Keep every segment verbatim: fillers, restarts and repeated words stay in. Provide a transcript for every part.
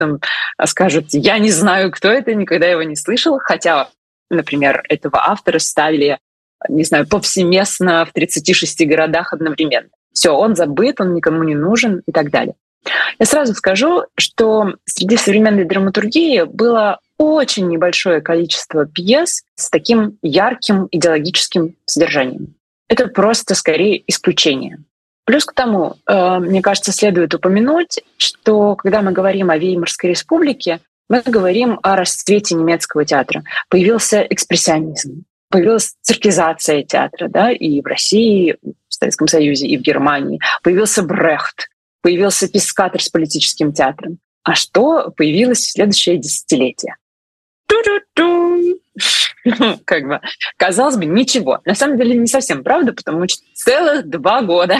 там скажут: я не знаю, кто это, никогда его не слышал. Хотя, например, этого автора ставили, не знаю, повсеместно в тридцати шести городах одновременно. Все, он забыт, он никому не нужен и так далее. Я сразу скажу, что среди современной драматургии было очень небольшое количество пьес с таким ярким идеологическим содержанием. Это просто скорее исключение. Плюс к тому, мне кажется, следует упомянуть, что когда мы говорим о Веймарской республике, мы говорим о расцвете немецкого театра. Появился экспрессионизм, появилась циркизация театра, да, и в России, в Советском Союзе, и в Германии. Появился Брехт, появился Пискатор с политическим театром. А что появилось в следующее десятилетие? Ту-ду-ду! Как бы, казалось бы, ничего. На самом деле не совсем правда, потому что целых два года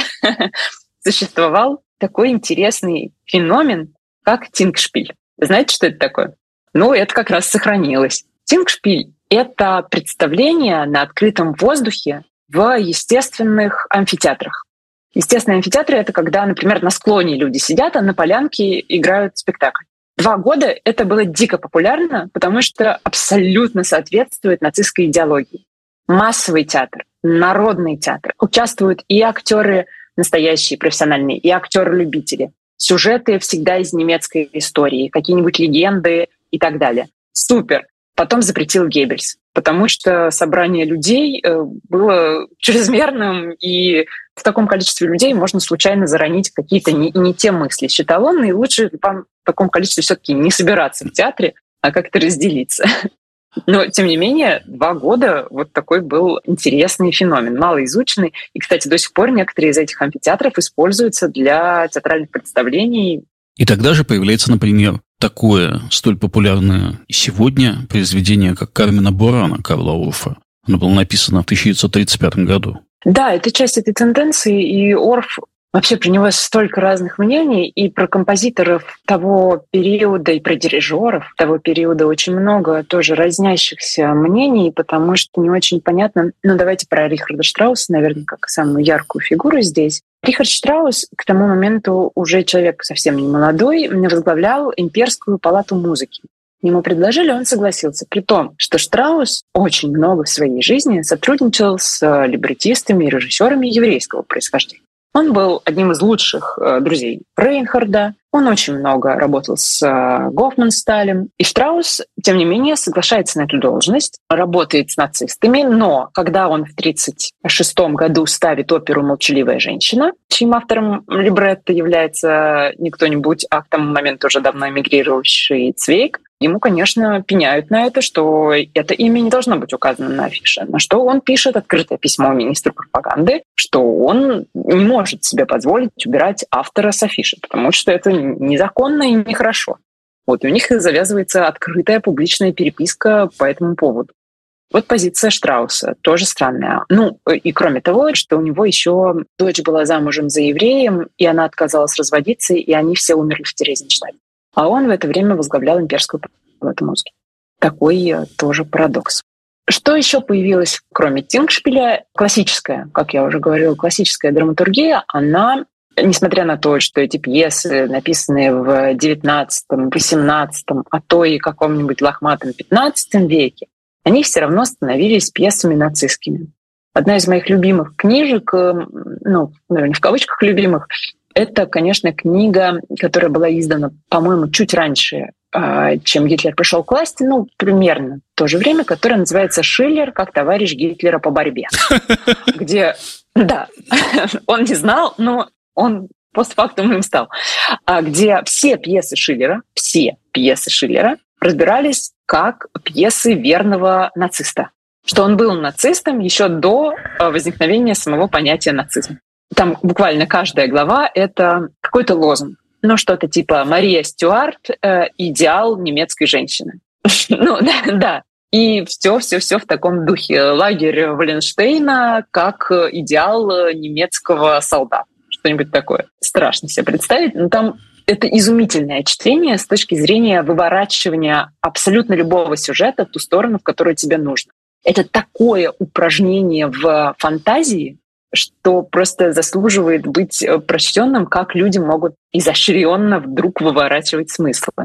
существовал такой интересный феномен, как Тингшпиль. Знаете, что это такое? Ну, это как раз сохранилось. Тингшпиль — это представление на открытом воздухе в естественных амфитеатрах. Естественные амфитеатры — это когда, например, на склоне люди сидят, а на полянке играют спектакль. Два года это было дико популярно, потому что абсолютно соответствует нацистской идеологии. Массовый театр, народный театр. Участвуют и актеры настоящие, профессиональные, и актеры-любители. Сюжеты всегда из немецкой истории, какие-нибудь легенды и так далее. Супер! Потом запретил Геббельс, потому что собрание людей было чрезмерным, и в таком количестве людей можно случайно заронить какие-то не, не те мысли, считал он, и лучше вам в таком количестве все-таки не собираться в театре, а как-то разделиться. Но, тем не менее, два года вот такой был интересный феномен, малоизученный. И, кстати, до сих пор некоторые из этих амфитеатров используются для театральных представлений. И тогда же появляется, например, такое столь популярное сегодня произведение, как «Кармина Бурана» Карла Орфа. Оно было написано в тысяча девятьсот тридцать пятом году. Да, это часть этой тенденции, и Орф, вообще про него столько разных мнений, и про композиторов того периода, и про дирижеров того периода очень много тоже разнящихся мнений, потому что не очень понятно. Ну, давайте про Рихарда Штрауса, наверное, как самую яркую фигуру здесь. Рихард Штраус к тому моменту уже человек совсем не молодой, возглавлял Имперскую палату музыки. Ему предложили, он согласился. При том, что Штраус очень много в своей жизни сотрудничал с либреттистами и режиссерами еврейского происхождения. Он был одним из лучших друзей Рейнхарда. Он очень много работал с Гофмансталем. И Штраус, тем не менее, соглашается на эту должность, работает с нацистами. Но когда он в тридцать шестом году ставит оперу «Молчаливая женщина», чьим автором либретто является не кто-нибудь, а к тому моменту уже давно эмигрировавший Цвейг, ему, конечно, пеняют на это, что это имя не должно быть указано на афише. На что он пишет открытое письмо министру пропаганды, что он не может себе позволить убирать автора с афиши, потому что это незаконно и нехорошо. Вот, и у них завязывается открытая публичная переписка по этому поводу. Вот позиция Штрауса, тоже странная. Ну, и кроме того, что у него еще дочь была замужем за евреем, и она отказалась разводиться, и они все умерли в Терезинштадте. А он в это время возглавлял Имперскую палату музыки. Такой тоже парадокс. Что еще появилось, кроме Тингшпиля? Классическая, как я уже говорила, классическая драматургия, она, несмотря на то, что эти пьесы, написанные в девятнадцатом, восемнадцатом, а то и каком-нибудь лохматом пятнадцатом веке, они все равно становились пьесами нацистскими. Одна из моих любимых книжек, ну, наверное, в кавычках любимых, это, конечно, книга, которая была издана, по-моему, чуть раньше, чем Гитлер пришел к власти, ну, примерно в то же время, которая называется «Шиллер как товарищ Гитлера по борьбе», где, да, он не знал, но он постфактум им стал, где все пьесы Шиллера, все пьесы Шиллера разбирались как пьесы верного нациста, что он был нацистом еще до возникновения самого понятия нацизм. Там буквально каждая глава — это какой-то лозунг. Ну, что-то типа «Мария Стюарт э, — идеал немецкой женщины». Ну, да, да. И все-все-все в таком духе. Лагерь Валенштейна как идеал немецкого солдата. Что-нибудь такое. Страшно себе представить. Но там это изумительное чтение с точки зрения выворачивания абсолютно любого сюжета в ту сторону, в которую тебе нужно. Это такое упражнение в фантазии, что просто заслуживает быть прочтенным, как люди могут изощренно вдруг выворачивать смыслы.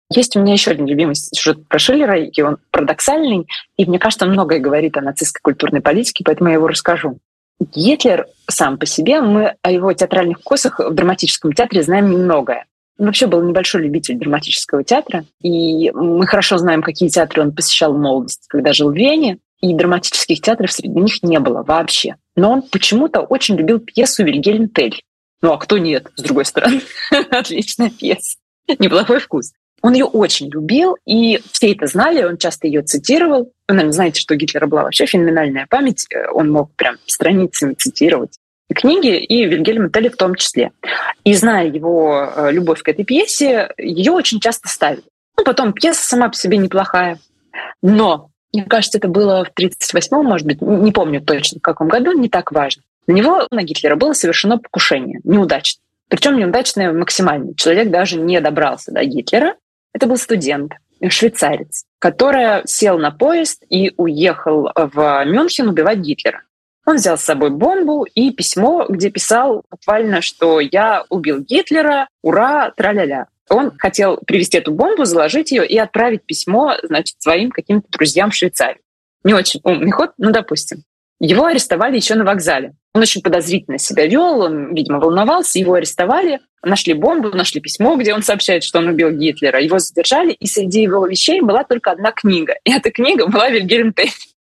Есть у меня еще один любимый сюжет про Шиллера, и он парадоксальный, и мне кажется, он многое говорит о нацистской культурной политике, поэтому я его расскажу. Гитлер сам по себе, мы о его театральных вкусах в драматическом театре знаем немногое. Он вообще был небольшой любитель драматического театра, и мы хорошо знаем, какие театры он посещал в молодости, когда жил в Вене, и драматических театров среди них не было вообще. Но он почему-то очень любил пьесу «Вильгельм Тель». Ну а кто нет, с другой стороны? Отличная пьеса. Неплохой вкус. Он ее очень любил, и все это знали, он часто ее цитировал. Вы, наверное, знаете, что у Гитлера была вообще феноменальная память, он мог прям страницами цитировать книги, и Вильгельма Телля в том числе. И зная его любовь к этой пьесе, ее очень часто ставили. Ну, потом пьеса сама по себе неплохая. Но, мне кажется, это было в тридцать восьмом, может быть, не помню точно в каком году, не так важно. На него, на Гитлера, было совершено покушение, неудачное. Причем неудачное максимально. Человек даже не добрался до Гитлера. Это был студент, швейцарец, который сел на поезд и уехал в Мюнхен убивать Гитлера. Он взял с собой бомбу и письмо, где писал буквально, что «я убил Гитлера, ура, тра-ля-ля». Он хотел привезти эту бомбу, заложить ее и отправить письмо, значит, своим каким-то друзьям в Швейцарию. Не очень умный ход, ну, допустим. Его арестовали еще на вокзале. Он очень подозрительно себя вел, он, видимо, волновался, его арестовали, нашли бомбу, нашли письмо, где он сообщает, что он убил Гитлера. Его задержали, и среди его вещей была только одна книга. И эта книга была «Вильгельм Тель».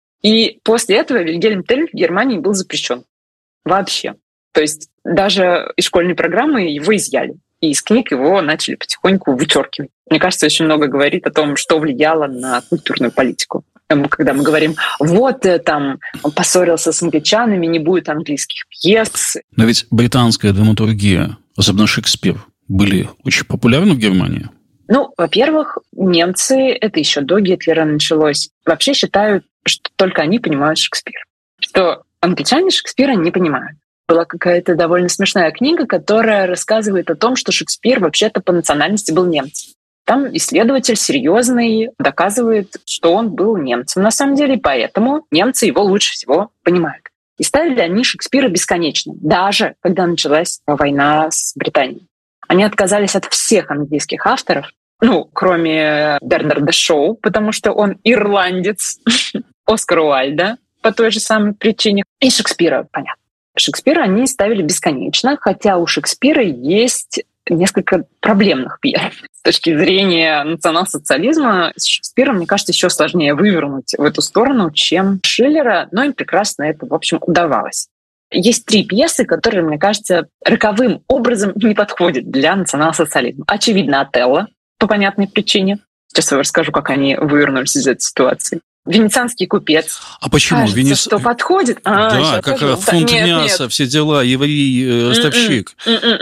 И после этого Вильгельм Тель в Германии был запрещен. Вообще. То есть даже из школьной программы его изъяли. И из книг его начали потихоньку вычеркивать. Мне кажется, очень много говорит о том, что влияло на культурную политику. Когда мы говорим, вот там он поссорился с англичанами, не будет английских пьес. Но ведь британская драматургия, особенно Шекспир, были очень популярны в Германии. Ну, во-первых, немцы, это еще до Гитлера началось, вообще считают, что только они понимают Шекспира. Что англичане Шекспира не понимают. Была какая-то довольно смешная книга, которая рассказывает о том, что Шекспир вообще-то по национальности был немцем. Там исследователь серьезный доказывает, что он был немцем на самом деле, поэтому немцы его лучше всего понимают. И ставили они Шекспира бесконечно, даже когда началась война с Британией. Они отказались от всех английских авторов, ну, кроме Бернарда Шоу, потому что он ирландец, Оскара Уайльда по той же самой причине, и Шекспира, понятно. Шекспира они ставили бесконечно, хотя у Шекспира есть несколько проблемных пьес. С точки зрения национал-социализма с Шекспиром, мне кажется, еще сложнее вывернуть в эту сторону, чем Шиллера, но им прекрасно это, в общем, удавалось. Есть три пьесы, которые, мне кажется, роковым образом не подходят для национал-социализма. Очевидно, «Отелло» по понятной причине. Сейчас я вам расскажу, как они вывернулись из этой ситуации. «Венецианский купец». А почему? Кажется, Венец... что подходит. А, да, как раз фунт нет, мяса, нет. Все дела, еврей, ростовщик.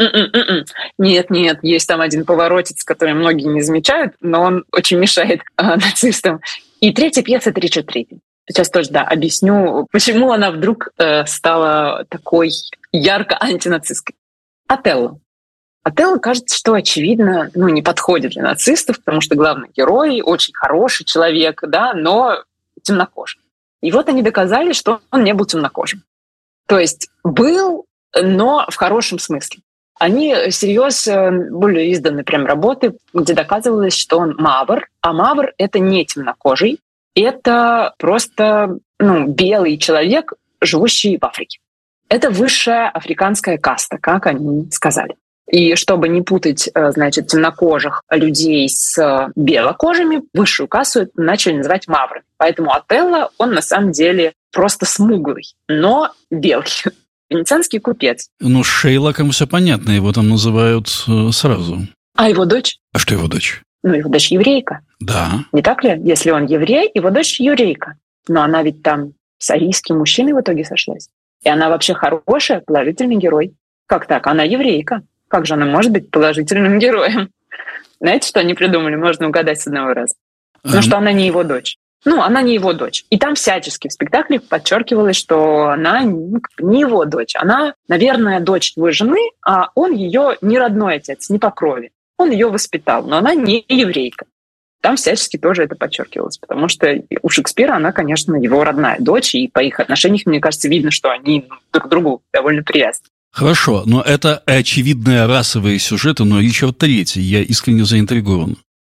Нет, нет, есть там один поворотец, который многие не замечают, но он очень мешает а, нацистам. И третья пьеса — это Ричард Трипин. Сейчас тоже, да, объясню, почему она вдруг э, стала такой ярко антинацистской. «Отелло». «Отелло», кажется, что, очевидно, ну, не подходит для нацистов, потому что главный герой очень хороший человек, да, но темнокожий. И вот они доказали, что он не был темнокожим. То есть был, но в хорошем смысле. Они всерьез были изданы прям работы, где доказывалось, что он мавр, а мавр — это не темнокожий, это просто ну, белый человек, живущий в Африке. Это высшая африканская каста, как они сказали. И чтобы не путать, значит, темнокожих людей с белокожими, высшую кассу начали называть маврами. Поэтому Отелло, он на самом деле просто смуглый, но белый. Венецианский купец. Ну, с Шейлоком все понятно, его там называют сразу. А его дочь? А что его дочь? Ну, его дочь еврейка. Да. Не так ли? Если он еврей, его дочь еврейка. Но она ведь там с арийским мужчиной в итоге сошлась. И она вообще хорошая, положительный герой. Как так? Она еврейка. Как же она может быть положительным героем? Знаете, что они придумали? Можно угадать с одного раза. Ну, что она не его дочь. Ну, она не его дочь. И там всячески в спектакле подчеркивалось, что она ну, не его дочь. Она, наверное, дочь его жены, а он ее не родной отец, не по крови. Он ее воспитал, но она не еврейка. Там всячески тоже это подчеркивалось, потому что у Шекспира она, конечно, его родная дочь, и по их отношениям, мне кажется, видно, что они друг к другу довольно привязаны. Хорошо, но это очевидные расовые сюжеты, но Ричард Третий, я искренне заинтригован.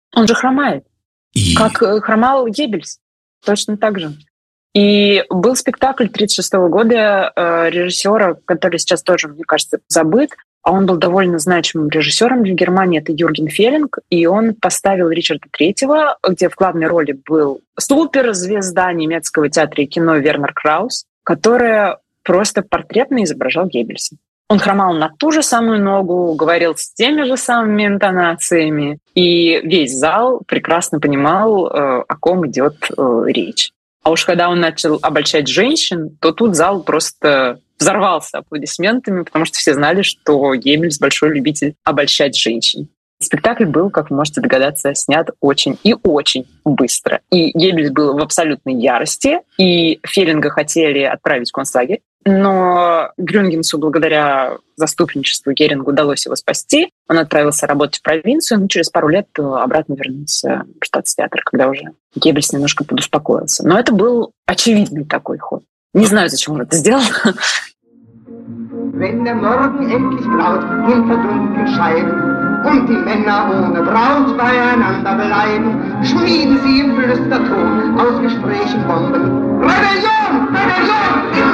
Он же хромает. И... Как хромал Геббельс. Точно так же. И был спектакль тридцать шестого года э, режиссера, который сейчас тоже, мне кажется, забыт, а он был довольно значимым режиссером для Германии, это Юрген Феллинг, и он поставил Ричарда Третьего, где в главной роли был суперзвезда немецкого театра и кино Вернер Краус, который просто портретно изображал Геббельса. Он хромал на ту же самую ногу, говорил с теми же самыми интонациями, и весь зал прекрасно понимал, э, о ком идет э, речь. А уж когда он начал обольщать женщин, то тут зал просто взорвался аплодисментами, потому что все знали, что Геббельс большой любитель обольщать женщин. Спектакль был, как вы можете догадаться, снят очень и очень быстро. И Геббельс был в абсолютной ярости, и Феллинга хотели отправить в концлагерь. Но Грюндгенсу, благодаря заступничеству Герингу, удалось его спасти. Он отправился работать в провинцию, но через пару лет обратно вернулся в штатс-театр, когда уже Геббельс немножко подуспокоился. Но это был очевидный такой ход. Не знаю, зачем он это сделал. Wenn der Morgen endlich graut hinter dunklen Scheiben und die Männer ohne Braut beieinander bleiben, schmieden sie im Flüsterton aus Gesprächen Bomben. Rebellion! Rebellion!